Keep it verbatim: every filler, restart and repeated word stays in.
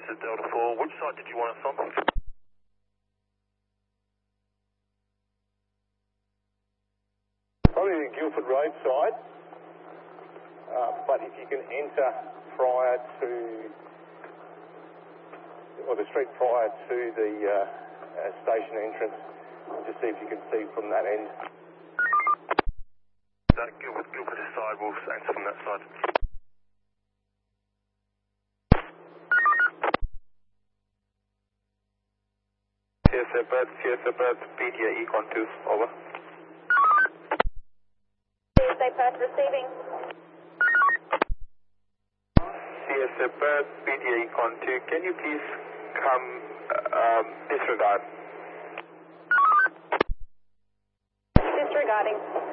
to Delta four. Which side did you want us on? Probably the Guildford Road side, uh, but if you can enter prior to, or the street prior to the uh, uh, station entrance, just see if you can see from that end. That Guildford, Guildford side, we'll answer from that side. C S A Perth, C S A Perth, P T A Econ two, over. C S A Perth receiving. C S A Perth, P T A Econ two, can you please come uh, um, disregard? Disregarding.